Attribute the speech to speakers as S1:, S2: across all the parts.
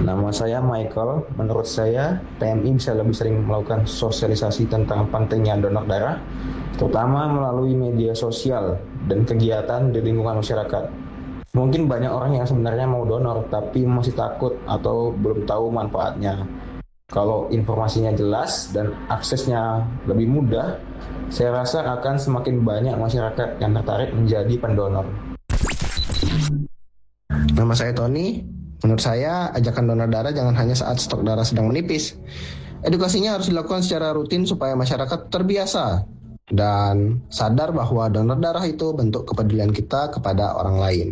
S1: Nama saya Michael. Menurut saya, PMI bisa lebih sering melakukan sosialisasi tentang pentingnya donor darah, terutama melalui media sosial dan kegiatan di lingkungan masyarakat. Mungkin banyak orang yang sebenarnya mau donor, tapi masih takut atau belum tahu manfaatnya. Kalau informasinya jelas dan aksesnya lebih mudah, saya rasa akan semakin banyak masyarakat yang tertarik menjadi pendonor.
S2: Nama saya Tony. Menurut saya, ajakan donor darah jangan hanya saat stok darah sedang menipis. Edukasinya harus dilakukan secara rutin supaya masyarakat terbiasa dan sadar bahwa donor darah itu bentuk kepedulian kita kepada orang lain.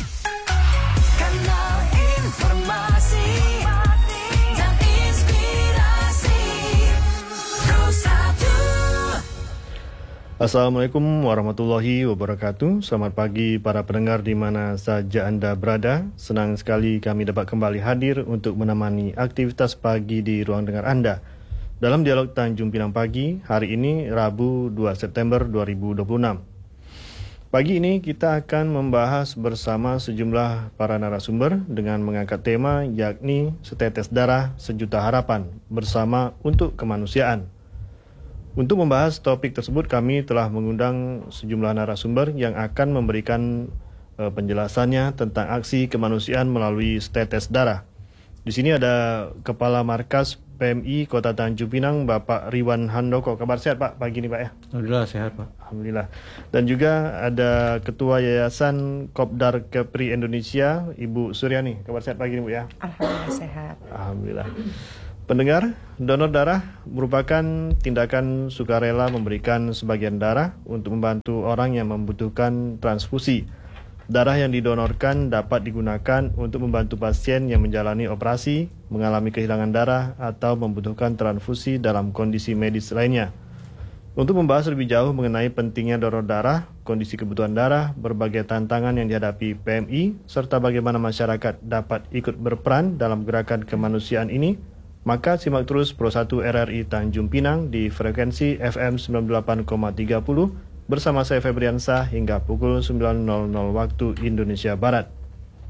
S3: Kanal informasi dan inspirasi Pro 1.
S4: Assalamualaikum warahmatullahi wabarakatuh. Selamat pagi para pendengar di mana saja Anda berada. Senang sekali kami dapat kembali hadir untuk menemani aktivitas pagi di ruang dengar Anda. Dalam dialog Tanjung Pinang Pagi, hari ini Rabu 2 September 2026. Pagi ini kita akan membahas bersama sejumlah para narasumber dengan mengangkat tema yakni Setetes Darah Sejuta Harapan bersama untuk Kemanusiaan. Untuk membahas topik tersebut, kami telah mengundang sejumlah narasumber yang akan memberikan penjelasannya tentang aksi kemanusiaan melalui setetes darah. Di sini ada Kepala Markas PMI Kota Tanjung Pinang, Bapak Riwan Handoko. Kabar sehat Pak pagi ini Pak ya?
S5: Alhamdulillah sehat Pak.
S4: Alhamdulillah. Dan juga ada Ketua Yayasan Kopdar Kepri Indonesia, Ibu Suryani. Kabar sehat pagi ini Bu ya?
S6: Alhamdulillah sehat.
S4: Alhamdulillah. Pendengar, donor darah merupakan tindakan sukarela memberikan sebagian darah untuk membantu orang yang membutuhkan transfusi. Darah yang didonorkan dapat digunakan untuk membantu pasien yang menjalani operasi, mengalami kehilangan darah, atau membutuhkan transfusi dalam kondisi medis lainnya. Untuk membahas lebih jauh mengenai pentingnya donor darah, kondisi kebutuhan darah, berbagai tantangan yang dihadapi PMI, serta bagaimana masyarakat dapat ikut berperan dalam gerakan kemanusiaan ini, maka simak terus Pro 1 RRI Tanjung Pinang di frekuensi FM 98,30 bersama saya Febriansah hingga pukul 9.00 waktu Indonesia Barat.